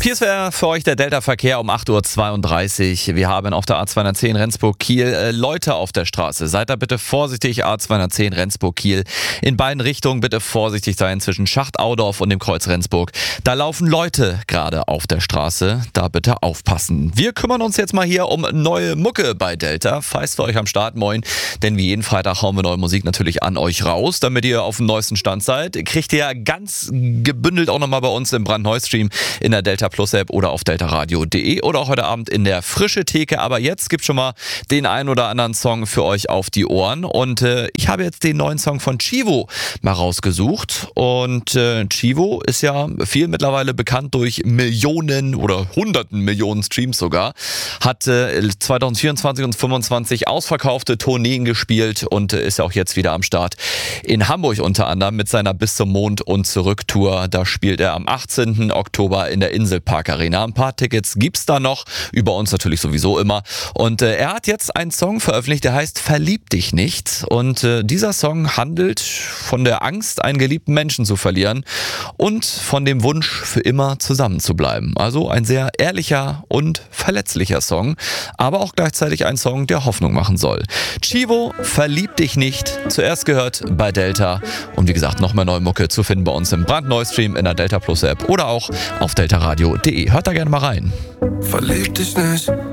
Hier ist für euch der Delta-Verkehr um 8.32 Uhr. Wir haben auf der A210 Rendsburg-Kiel Leute auf der Straße. Seid da bitte vorsichtig, A210 Rendsburg-Kiel. In beiden Richtungen bitte vorsichtig sein zwischen Schacht-Audorf und dem Kreuz Rendsburg. Da laufen Leute gerade auf der Straße. Da bitte aufpassen. Wir kümmern uns jetzt mal hier um neue Mucke bei Delta. Feist für euch am Start, moin. Denn wie jeden Freitag hauen wir neue Musik natürlich an euch raus, damit ihr auf dem neuesten Stand seid. Kriegt ihr ganz gebündelt auch nochmal bei uns im brandneu-Stream in der Delta Plus App oder auf deltaradio.de oder auch heute Abend in der Frische Theke. Aber jetzt gibt schon mal den einen oder anderen Song für euch auf die Ohren. Und ich habe jetzt den neuen Song von Chivo mal rausgesucht. Und Chivo ist ja viel mittlerweile bekannt durch Millionen oder hunderten Millionen Streams sogar. Hat 2024 und 2025 ausverkaufte Tourneen gespielt und ist ja auch jetzt wieder am Start in Hamburg unter anderem mit seiner Bis zum Mond und zurück Tour. Da spielt er am 18. Oktober in der Inselpark Arena. Ein paar Tickets gibt's da noch, über uns natürlich sowieso immer. Und er hat jetzt einen Song veröffentlicht, der heißt Verlieb dich nicht. Und dieser Song handelt von der Angst, einen geliebten Menschen zu verlieren und von dem Wunsch, für immer zusammen zu bleiben. Also ein sehr ehrlicher und verletzlicher Song, aber auch gleichzeitig ein Song, der Hoffnung machen soll. Chivo, Verlieb dich nicht. Zuerst gehört bei Delta. Und wie gesagt, noch mehr neue Mucke zu finden bei uns im brandneu-Stream in der Delta Plus App oder auch auf deltaradio.de. Hört da gerne mal rein. Verlieb dich nicht.